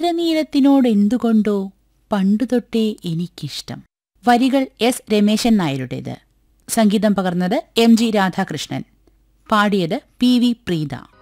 ഇന്ദ്രനീലത്തിനോടെന്തുകൊണ്ടോ പണ്ടുതൊട്ടേ എനിക്കിഷ്ടം. വരികൾ എസ് രമേശൻ നായരുടേത്. സംഗീതം പകർന്നത് എം ജി രാധാകൃഷ്ണൻ. പാടിയത് പി വി പ്രീത.